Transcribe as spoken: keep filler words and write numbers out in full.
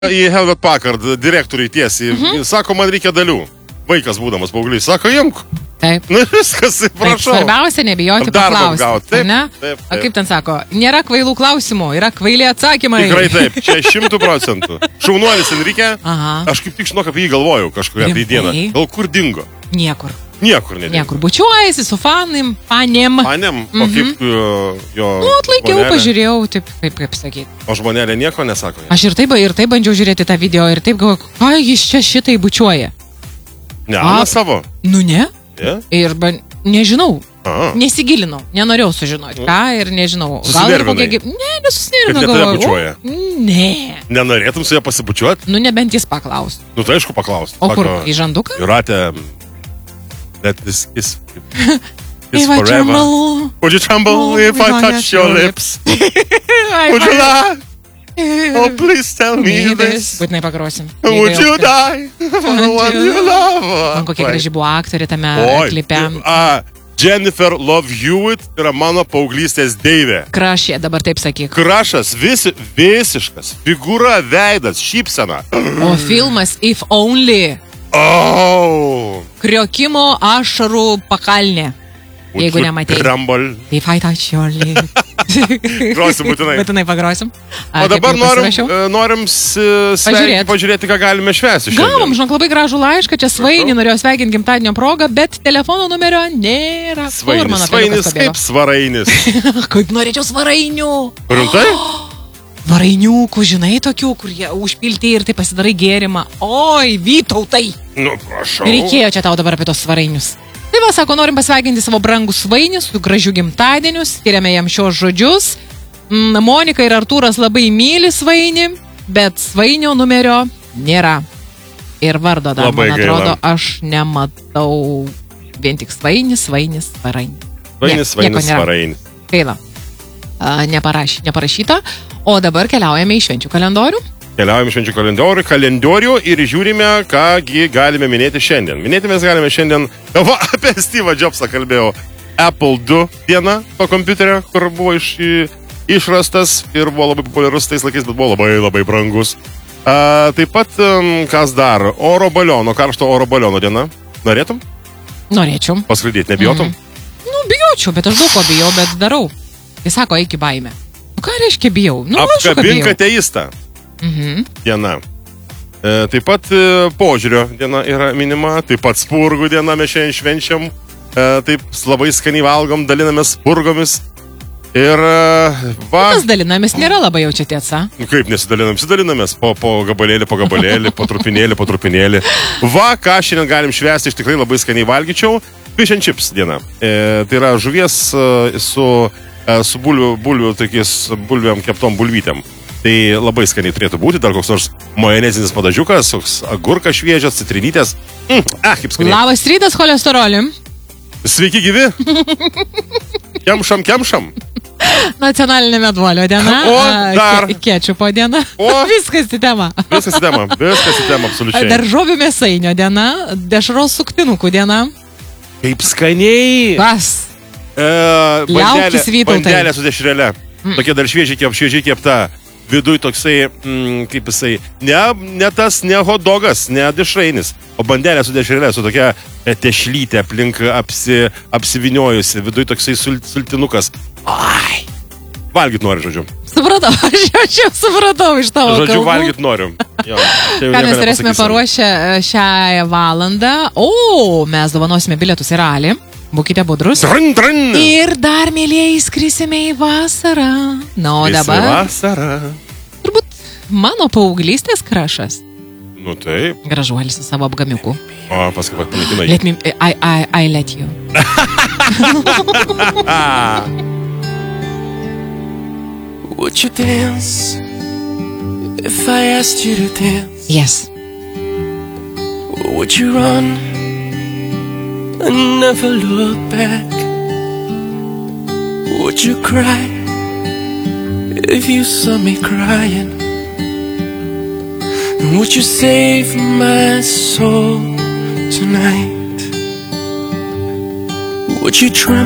į Helvet Packard direktoriui tiesiai. Mhm. Sako, man reikia dalių. Vaikas būdamas paauglys. Sako, imk. Taip. Nu viskas, prašau. Taip, svarbiausia nebijoti paklausti. Taip, ne? taip, taip. O kaip ten sako, nėra kvailų klausimų, yra kvaili atsakymai. Tikrai taip, čia šimtų procentų. Šaunuolis Enrique, Aha. aš kaip tik žinok apie jį galvojau kažkokią tai dieną. Gal kur dingo? Niekur. Niekur nedingo. Niekur. Bučiuojasi su fanim, fanim. Fanim? O kaip uh, jo... Nu, atlaikiau, žmonelė? Pažiūrėjau, taip, kaip, kaip sakyti. O žmonelė nieko nesako? Aš ir taip, ir taip bandžiau žiūrėti tą video ir taip galvoju, ką jis čia šitai bučiuoja. Ne, Ana savo? Nu ne. Yeah. Ir ban... nežinau, Aha. Nesigilinau, nenorėjau sužinoti, ką ir nežinau. Gal ir kokie... Ne, nesusinervinau. Kaip ne tave bučiuoja? Ne. Nenorėtum su ją pasibučiuoti? Nu, nebent jis paklaus. Nu, tai aišku paklaus. O Sako, kur, į žanduką? Jūratė, let this kiss, kiss forever. Would you tremble if I touch your lips? Would you lie? Oh, please tell me this. Būtinai pagrosim. Would you die for the one you love? Man kokia graži buvo aktorė tame klipe. A, Jennifer Love Hewitt yra mano paauglystės deivė. Krašė, dabar taip sakyk. Krašas, visi, visiškas, figūra, veidas, šypsena. O filmas If Only. Oh. Kriokimo ašarų pakalnė. Jeigu nematėjai. Tremble. If I touch your lips. Grosim būtinai. Būtinai pagrosim. O dabar norim, norim sveikinti, pažiūrėti, ką galime švęsti šiandien. Gavom, žinok, labai gražų laišką, čia Svainį norėjau sveikinti gimtadienio progą, bet telefono numerio nėra. Svainis, Svainis kaip svarainis. Kaip norėčiau svarainių. Rimtai? Svarainiukų, žinai, tokių, kur jie užpilti ir tai pasidarai gėrimą. Oi, Vytautai. Nu, prašau. Reikėjo čia tau dabar apie tos svarainius. Tai va, sako, norim pasveikinti savo brangų Svainį su gražiu gimtadieniu, skiriame jam šios žodžius. Monika ir Artūras labai myli Svainį, bet Svainio numerio nėra. Ir vardo dar, labai man atrodo, gaila. aš nematau. Vien tik Svainis, Svainis, Svarainis. Svainis, Svainis, Svarainis. Gaila. Neparaš, neparašyta. O dabar keliaujame į švenčių kalendorių. Keliaujame švenčių kalendorių, kalendorių ir žiūrime, kągi galime minėti šiandien. Minėti mes galime šiandien, va, apie Steve'ą Jobsą kalbėjau, Apple du diena to kompiuterio, kur buvo iš, išrastas ir buvo labai populiarus tais laikais, bet buvo labai labai brangus. A, taip pat, kas dar, oro baliono, karšto oro baliono diena. Norėtum? Norėčiau. Paskraidyti, nebijotum? Mm. Nu, bijočiau, bet aš daug ko bijau, bet darau. Jis sako, eik į baimę. Nu, ką reiškia bijau? Nu, apkabink ateistą. Mhm. Diena. E, taip pat e, požiūrio diena yra minima, taip pat spurgų diena mes šiandien švenčiam, e, taip labai skaniai valgom, dalinamės spurgomis ir e, va... Mes dalinamės nėra labai jau čia tiesa. Kaip nesidalinam, sidalinamės po, po gabalėlį, po gabalėlį, po trupinėlį, po trupinėlį. Va, ką šiandien galim švęsti, iš tikrai labai skaniai valgyčiau, fish and chips diena. E, tai yra žuvies e, su, e, su bulvių, bulvių, tokiais bulviam keptom bulvytėm. Tai labai skaniai turėtų būti, dar koks nors majonezinis padažiukas, koks agurkas šviežias, citrinytės. Mm, ah, kaip skaniai. Labas rytas, cholesterolį. Sveiki gyvi. Kemšam, kemšam. Nacionalinė meduolio diena. O, dar. Ke kečiupo diena. O. Viskas į temą. Viskas į temą, viskas į temą, absoliučiai. Daržovių mėsainio diena, dešros suktinukų diena. Kaip skaniai. Kas? E, Liaukis Vytautai. Bandelė su dešrele. Mm. Tokia dar šviežiai kep, šviežiai kepta. Viduj toksai, mm, kaip jisai, ne, ne tas, ne hotdogas, ne dešrainis, o bandelė su dešrelė, su tokia tešlytė aplink apsi, apsiviniojusi, viduj toksai sul, sultinukas. Ai, valgyt noriu, žodžiu. Supratau, aš jau čia supratau iš tavo kalbų. Žodžiu, valgyt noriu. Jo, ką mes turėsime paruošę šią valandą? O, mes dovanosime bilietus į ralį. Būkite budrus. Trun, trun. Ir dar, mėlieji, skrisime į vasarą. Na, o dabar... vasarą. Turbūt mano paauglystės krašas. Nu taip. Gražuolis su savo apgamiuku. O, paskui pat pamėtinai. Let me... I, I, I let you. Would you dance if I asked you to dance? Yes. Would you run and never look back? Would you cry if you saw me crying? And would you save my soul tonight? Would you try